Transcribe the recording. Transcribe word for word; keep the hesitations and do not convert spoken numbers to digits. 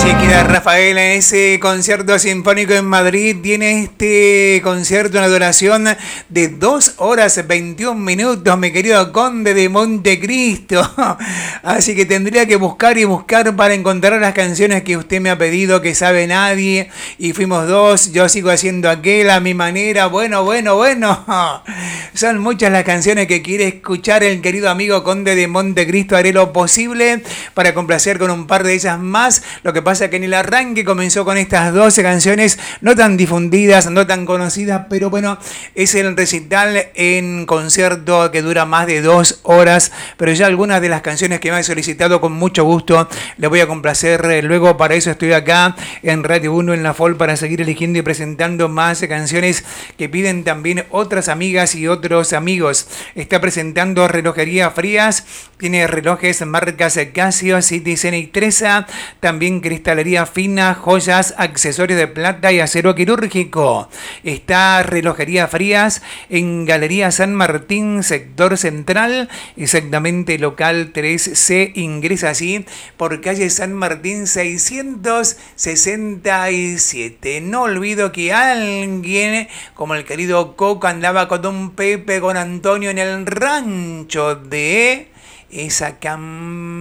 Queda Rafael en ese concierto sinfónico en Madrid. Tiene este concierto en duración de dos horas veintiún minutos, mi querido Conde de Montecristo. Así que tendría que buscar y buscar para encontrar las canciones que usted me ha pedido, que sabe nadie. Y fuimos dos, yo sigo haciendo aquel a mi manera. Bueno, bueno, bueno. Son muchas las canciones que quiere escuchar el querido amigo Conde de Montecristo. Haré lo posible para complacer con un par de ellas más. Lo que pasa que en el arranque comenzó con estas doce canciones no tan difundidas, no tan conocidas, pero bueno, es el recital en concierto que dura más de dos horas, pero ya algunas de las canciones que me han solicitado con mucho gusto les voy a complacer luego. Para eso estoy acá en Radio uno en la F O L para seguir eligiendo y presentando más canciones que piden también otras amigas y otros amigos. Está presentando Relojería Frías, tiene relojes marcas Casio, Citizen y Tresa, también cristalería fina, joyas, accesorios de plata y acero quirúrgico. Está Relojería Frías en Galería San Martín, sector central, exactamente local tres C. Ingresa así por calle San Martín seiscientos sesenta y siete. No olvido que alguien como el querido Coco andaba con un Pepe, con Antonio en el rancho de esa cam